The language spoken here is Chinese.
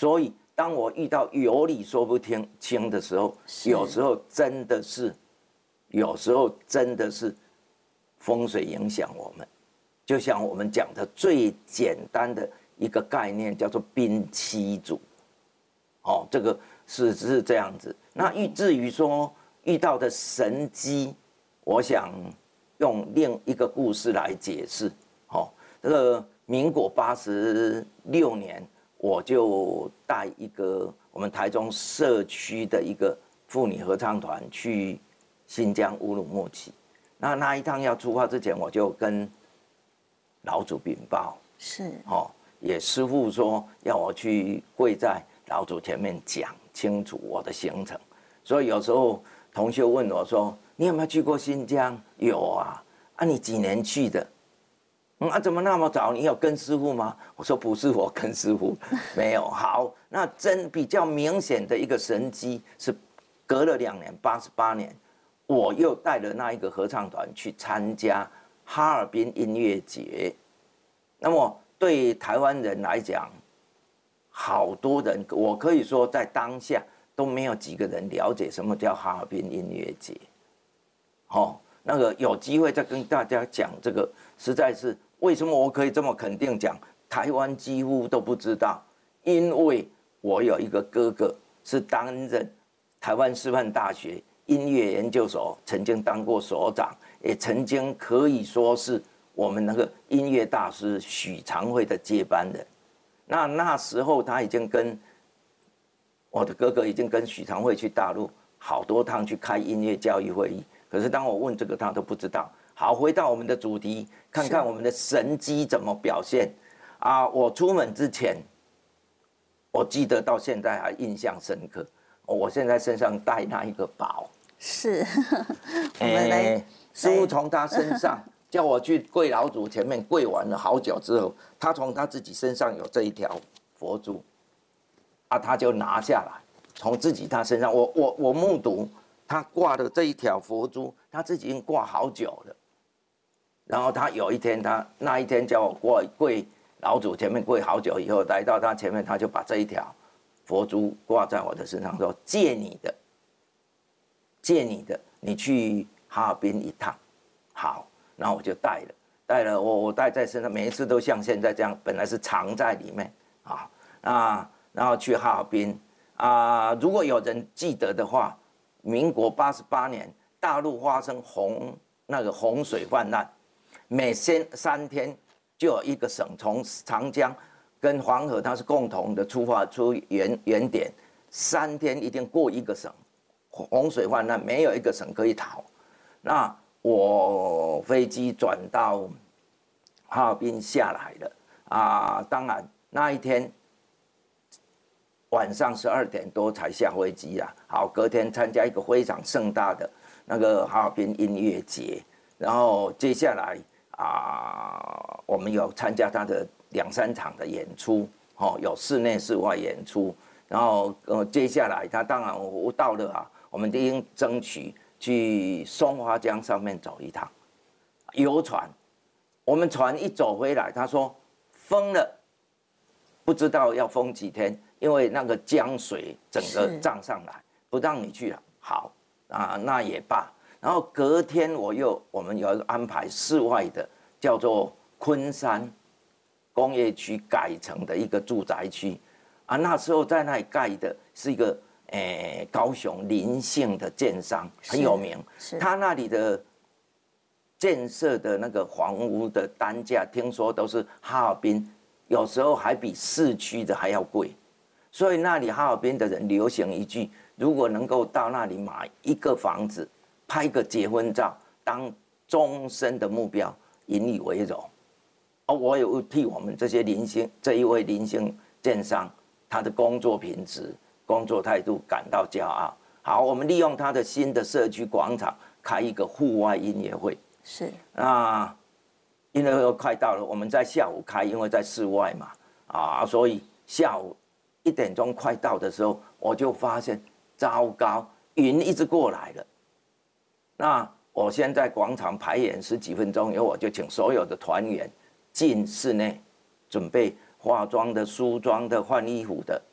所以当我遇到有理说不清的时候，有时候真的是风水影响我们。就像我们讲的最简单的一个概念，叫做兵七主。哦，这个是这样子。那至于说遇到的神机，我想用另一个故事来解释。哦，这个民国86年，我就带一个我们台中社区的一个妇女合唱团去新疆乌鲁木齐。那一趟要出发之前，我就跟老祖禀报，也师父说要我去跪在老祖前面讲清楚我的行程。所以有时候同学问我说：“你有没有去过新疆？”有啊。啊，你几年去的？怎么那么早？你有跟师父吗？我说不是我跟师父，没有。好，那比较明显的一个神迹是，隔了2年，88年，我又带了那一个合唱团去参加哈尔滨音乐节。那么对台湾人来讲，好多人，我可以说在当下都没有几个人了解什么叫哈尔滨音乐节。那个有机会再跟大家讲这个，实在是为什么我可以这么肯定讲，台湾几乎都不知道，因为我有一个哥哥是担任台湾师范大学音乐研究所，曾经当过所长，也曾经可以说是我们那个音乐大师许长惠的接班人。那时候他已经跟我的哥哥已经跟许长惠去大陆好多趟去开音乐教育会议。可是当我问这个，他都不知道。好，回到我们的主题，看看我们的神机怎么表现啊！我出门之前，我记得到现在还印象深刻。我现在身上带那一个宝， 是，我们来， 师父从他身上叫我去跪老祖前面，跪完了好久之后，他从他自己身上有这一条佛珠，他就拿下来，从他身上，我目睹。他挂的这一条佛珠，他自己已经挂好久了。然后他有一天，那一天叫我跪老祖前面跪好久以后，来到他前面，他就把这一条佛珠挂在我的身上，说：“借你的，你去哈尔滨一趟。”好，然后我就带了，我带在身上，每一次都像现在这样，本来是藏在里面然后去哈尔滨如果有人记得的话。民国88年，大陆发生洪水泛滥，每3天就有一个省，从长江跟黄河它是共同的出原点，3天一定过一个省，洪水泛滥，没有一个省可以逃。那我飞机转到哈尔滨下来了当然那一天。晚上12点多才下飞机啊！好，隔天参加一个非常盛大的那个哈尔滨音乐节，然后接下来我们有参加他的2、3场的演出，有室内室外演出，然后接下来他当然我到了我们一定争取去松花江上面走一趟，游船，我们船一走回来，他说封了，不知道要封几天。因为那个江水整个涨上来，不让你去了。好那也罢。然后隔天我们有一个安排室外的，叫做昆山工业区改成的一个住宅区那时候在那里盖的是一个高雄林姓的建商，很有名。他那里的建设的那个房屋的单价，听说都是哈尔滨，有时候还比市区的还要贵。所以那里哈尔滨的人流行一句：如果能够到那里买一个房子，拍个结婚照，当终身的目标，引以为荣。我也替我们这一位林姓建商，他的工作品质、工作态度感到骄傲。好，我们利用他的新的社区广场开一个户外音乐会。 是音乐会快到了，我们在下午开，因为在室外嘛所以下午1点钟快到的时候，我就发现糟糕，云一直过来了。那我先在广场排演10几分钟以后，我就请所有的团员进室内，准备化妆的、梳妆的、换衣服的，